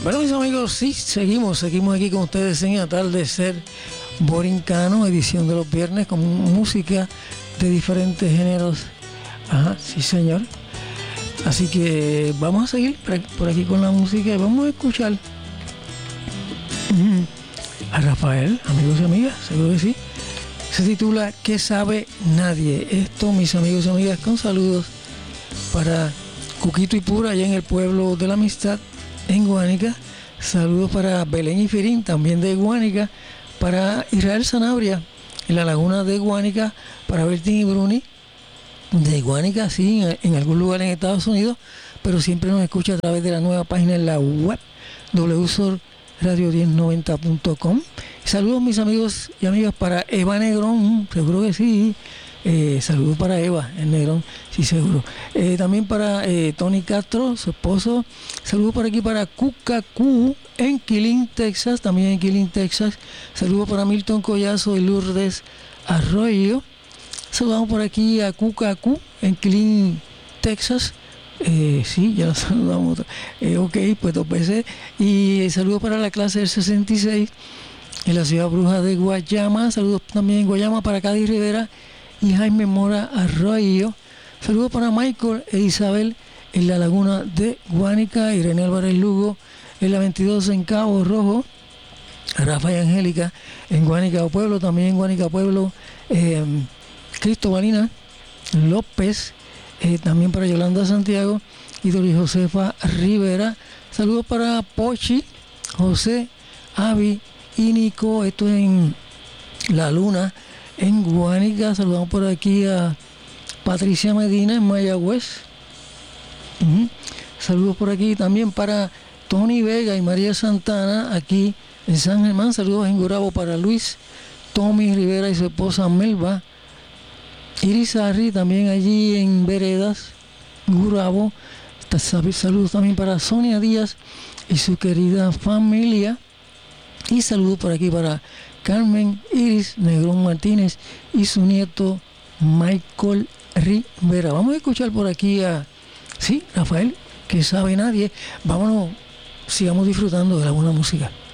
Bueno, mis amigos, sí, seguimos aquí con ustedes en Atardecer Borincano, edición de los viernes con música de diferentes géneros. Ajá, sí señor. Así que vamos a seguir por aquí con la música y vamos a escuchar a Rafael, amigos y amigas, seguro que sí. Se titula ¿Qué sabe nadie? Esto, mis amigos y amigas, con saludos para Cuquito y Pura, allá en el pueblo de la Amistad, en Guánica. Saludos para Belén y Firín, también de Guánica. Para Israel Sanabria, en la laguna de Guánica. Para Bertín y Bruni, de Guánica, sí, en algún lugar en Estados Unidos, pero siempre nos escucha a través de la nueva página en la web, www.radio1090.com. Saludos, mis amigos y amigas, para Eva Negrón, seguro que sí. Saludos para Eva, el Negrón, sí, seguro. También para Tony Castro, su esposo. Saludos por aquí para Cucacú, en Killeen, Texas, también en Killeen, Texas. Saludos para Milton Collazo y Lourdes Arroyo. Saludamos por aquí a Cucacú, en Killeen, Texas. Sí, ya lo saludamos. Ok, pues 2 veces. Y saludos para la clase del 66 en la ciudad bruja de Guayama. Saludos también en Guayama para Cádiz Rivera y Jaime Mora Arroyo. Saludos para Michael e Isabel en la laguna de Guánica, Irene Álvarez Lugo en la 22 en Cabo Rojo, Rafa y Angélica en Guánica Pueblo, también en Guánica Pueblo, Cristobalina López, también para Yolanda Santiago y Dori Josefa Rivera. Saludos para Pochi, José, Avi y Nico, esto en La Luna, en Guánica. Saludamos por aquí a Patricia Medina en Mayagüez. Saludos por aquí también para Tony Vega y María Santana aquí en San Germán. Saludos en Gurabo para Luis, Tommy Rivera y su esposa Melba. Irizarri también allí en Veredas, Gurabo. Saludos también para Sonia Díaz y su querida familia. Y saludos por aquí para Carmen Iris Negrón Martínez y su nieto Michael Rivera. Vamos a escuchar por aquí a, sí, Rafael, que sabe nadie. Vámonos, sigamos disfrutando de la buena música.